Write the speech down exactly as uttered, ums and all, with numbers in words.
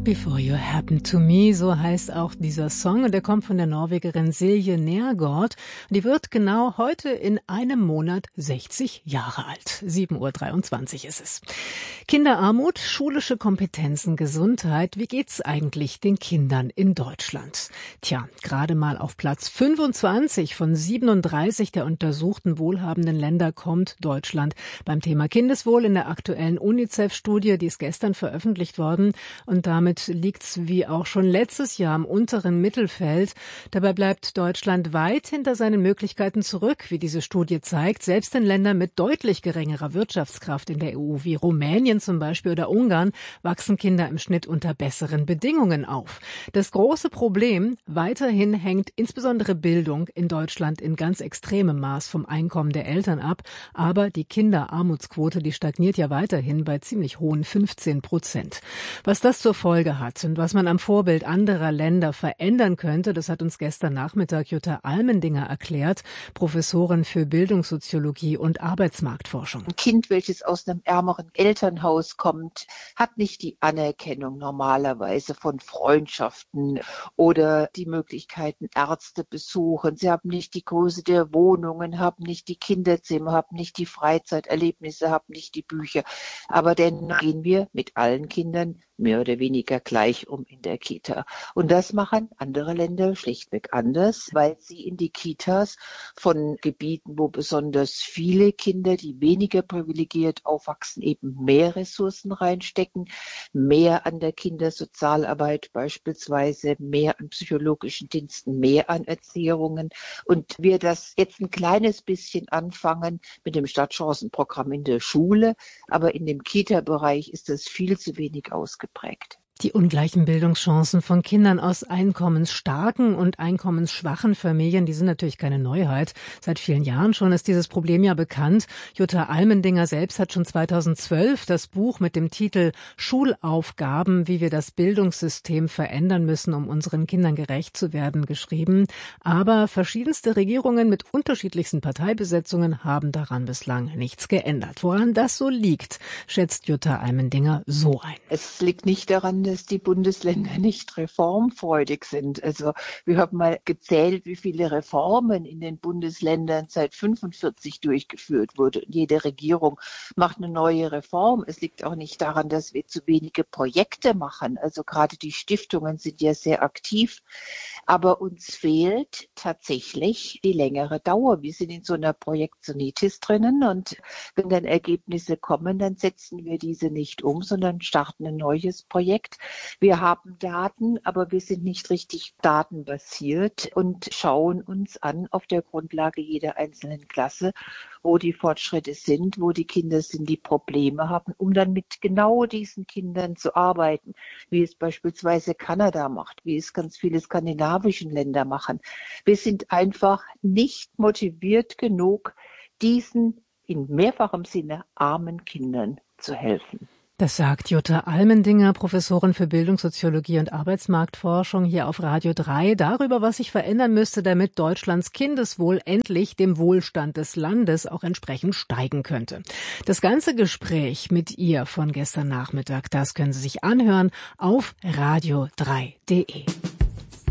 Before You Happen to Me, so heißt auch dieser Song, und der kommt von der Norwegerin Silje Nergård. Die wird genau heute in einem Monat sechzig Jahre alt. sieben Uhr dreiundzwanzig ist es. Kinderarmut, schulische Kompetenzen, Gesundheit. Wie geht's eigentlich den Kindern in Deutschland? Tja, gerade mal auf Platz fünfundzwanzig von siebenunddreißig der untersuchten wohlhabenden Länder kommt Deutschland beim Thema Kindeswohl in der aktuellen UNICEF-Studie, die ist gestern veröffentlicht worden, und damit liegt's wie auch schon letztes Jahr im unteren Mittelfeld. Dabei bleibt Deutschland weit hinter seinen Möglichkeiten zurück, wie diese Studie zeigt. Selbst in Ländern mit deutlich geringerer Wirtschaftskraft in der E U, wie Rumänien zum Beispiel oder Ungarn, wachsen Kinder im Schnitt unter besseren Bedingungen auf. Das große Problem: weiterhin hängt insbesondere Bildung in Deutschland in ganz extremem Maß vom Einkommen der Eltern ab. Aber die Kinderarmutsquote, die stagniert ja weiterhin bei ziemlich hohen fünfzehn Prozent. Was das zur Folge hat und was man am Vorbild anderer Länder verändern könnte, das hat uns gestern Nachmittag Jutta Almendinger erklärt, Professorin für Bildungssoziologie und Arbeitsmarktforschung. Ein Kind, welches aus einem ärmeren Elternhaus kommt, hat nicht die Anerkennung normalerweise von Freundschaften oder die Möglichkeiten, Ärzte besuchen. Sie haben nicht die Größe der Wohnungen, haben nicht die Kinderzimmer, haben nicht die Freizeiterlebnisse, haben nicht die Bücher. Aber dennoch gehen wir mit allen Kindern mehr oder weniger gleich um in der Kita. Und das machen andere Länder schlichtweg anders, weil sie in die Kitas von Gebieten, wo besonders viele Kinder, die weniger privilegiert aufwachsen, eben mehr Ressourcen reinstecken, mehr an der Kindersozialarbeit beispielsweise, mehr an psychologischen Diensten, mehr an Erziehungen. Und wir das jetzt ein kleines bisschen anfangen mit dem Stadtchancenprogramm in der Schule, aber in dem Kita-Bereich ist das viel zu wenig ausgeprägt. Die ungleichen Bildungschancen von Kindern aus einkommensstarken und einkommensschwachen Familien, die sind natürlich keine Neuheit. Seit vielen Jahren schon ist dieses Problem ja bekannt. Jutta Almendinger selbst hat schon zweitausendzwölf das Buch mit dem Titel Schulaufgaben, wie wir das Bildungssystem verändern müssen, um unseren Kindern gerecht zu werden, geschrieben. Aber verschiedenste Regierungen mit unterschiedlichsten Parteibesetzungen haben daran bislang nichts geändert. Woran das so liegt, schätzt Jutta Almendinger so ein. Es liegt nicht daran, dass die Bundesländer nicht reformfreudig sind. Also wir haben mal gezählt, wie viele Reformen in den Bundesländern seit fünfundvierzig durchgeführt wurde. Jede Regierung macht eine neue Reform. Es liegt auch nicht daran, dass wir zu wenige Projekte machen. Also gerade die Stiftungen sind ja sehr aktiv. Aber uns fehlt tatsächlich die längere Dauer. Wir sind in so einer Projektionitis drinnen, und wenn dann Ergebnisse kommen, dann setzen wir diese nicht um, sondern starten ein neues Projekt. Wir haben Daten, aber wir sind nicht richtig datenbasiert und schauen uns an auf der Grundlage jeder einzelnen Klasse, wo die Fortschritte sind, wo die Kinder sind, die Probleme haben, um dann mit genau diesen Kindern zu arbeiten, wie es beispielsweise Kanada macht, wie es ganz viele skandinavische Länder machen. Wir sind einfach nicht motiviert genug, diesen in mehrfachem Sinne armen Kindern zu helfen. Das sagt Jutta Almendinger, Professorin für Bildungssoziologie und Arbeitsmarktforschung, hier auf Radio drei, darüber, was sich verändern müsste, damit Deutschlands Kindeswohl endlich dem Wohlstand des Landes auch entsprechend steigen könnte. Das ganze Gespräch mit ihr von gestern Nachmittag, das können Sie sich anhören auf radio drei punkt de.